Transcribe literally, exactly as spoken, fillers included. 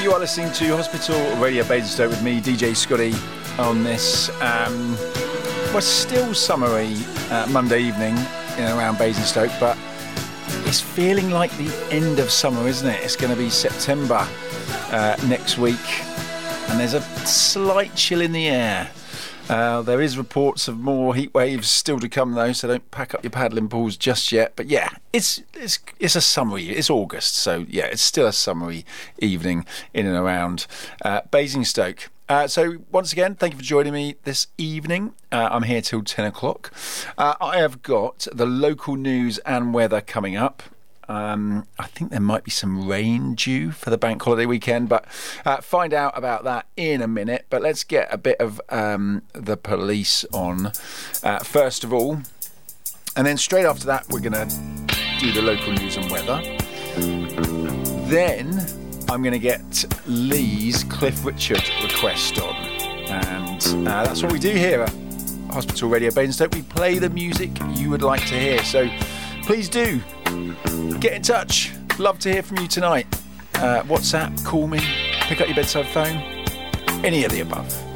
You are listening to Hospital Radio Basingstoke with me, D J Scotty, on this, um, well, still summery uh, Monday evening in and around Basingstoke, but it's feeling like the end of summer, isn't it? It's going to be September uh, next week, and there's a slight chill in the air. Uh, there is reports of more heat waves still to come, though, so don't pack up your paddling pools just yet. But yeah, it's it's it's a summery. It's August, so yeah, it's still a summery evening in and around uh, Basingstoke. Uh, so once again, thank you for joining me this evening. Uh, I'm here till ten o'clock. Uh, I have got the local news and weather coming up. Um, I think there might be some rain due for the bank holiday weekend, but uh, find out about that in a minute. But let's get a bit of um, the police on uh, first of all, and then straight after that we're going to do the local news and weather. Then I'm going to get Lee's Cliff Richard request on, and uh, that's what we do here at Hospital Radio Basingstoke. We play the music you would like to hear, so please do get in touch. Love to hear from you tonight. Uh, WhatsApp, call me, pick up your bedside phone, any of the above.